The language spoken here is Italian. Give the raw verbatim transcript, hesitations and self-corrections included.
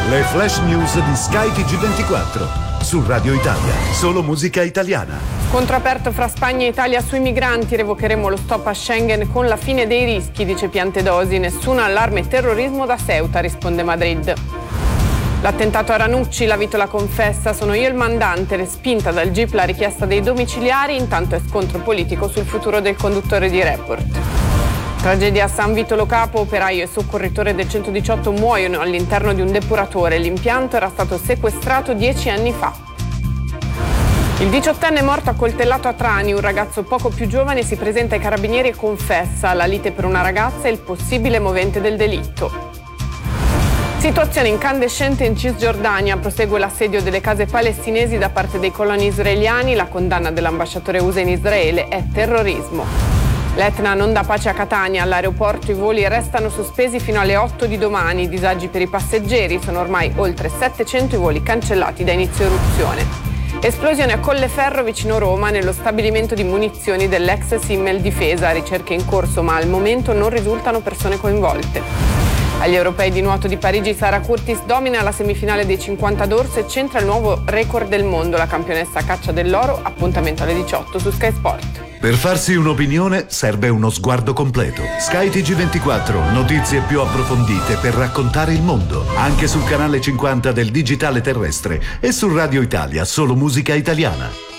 Le flash news di Sky T G ventiquattro. Su Radio Italia, solo musica italiana. Scontro aperto fra Spagna e Italia sui migranti. Revocheremo lo stop a Schengen con la fine dei rischi, dice Piantedosi. Nessun allarme terrorismo da Ceuta, risponde Madrid. L'attentato a Ranucci, la Vitola confessa: sono io il mandante, respinta dal G I P la richiesta dei domiciliari, intanto è scontro politico sul futuro del conduttore di Report. Tragedia a San Vitolo Capo, operaio e soccorritore del centodiciotto muoiono all'interno di un depuratore. L'impianto era stato sequestrato dieci anni fa. Il diciottenne è morto accoltellato a Trani. Un ragazzo poco più giovane si presenta ai carabinieri e confessa: la lite per una ragazza è il possibile movente del delitto. Situazione incandescente in Cisgiordania, prosegue l'assedio delle case palestinesi da parte dei coloni israeliani, la condanna dell'ambasciatore U S A in Israele è terrorismo. L'Etna non dà pace a Catania, all'aeroporto i voli restano sospesi fino alle otto di domani, disagi per i passeggeri, sono ormai oltre settecento i voli cancellati da inizio eruzione. Esplosione a Colleferro vicino Roma nello stabilimento di munizioni dell'ex Simmel Difesa, ricerche in corso ma al momento non risultano persone coinvolte. Agli europei di nuoto di Parigi Sara Curtis domina la semifinale dei cinquanta d'orso e centra il nuovo record del mondo, la campionessa a caccia dell'oro, appuntamento alle diciotto su Sky Sport. Per farsi un'opinione serve uno sguardo completo. Sky T G ventiquattro, notizie più approfondite per raccontare il mondo, anche sul canale cinquanta del digitale terrestre e su Radio Italia, solo musica italiana.